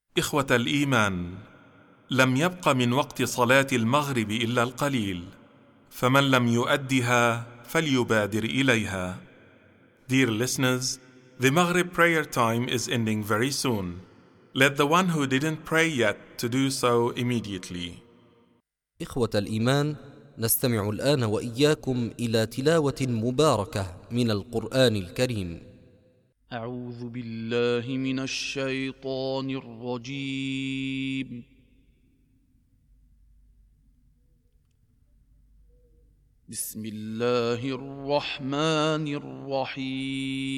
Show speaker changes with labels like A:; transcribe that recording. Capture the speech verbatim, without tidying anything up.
A: إخوة الإيمان، لم يبق من وقت صلاة المغرب إلا القليل، فمن لم يؤدها فليبادر إليها. Dear listeners, the Maghrib prayer time is ending very soon. Let the one who didn't pray yet to do so immediately.
B: إخوة الإيمان، نستمع الآن وإياكم إلى تلاوة مباركة من القرآن الكريم.
C: أعوذ بالله من الشيطان الرجيم. بسم الله الرحمن الرحيم.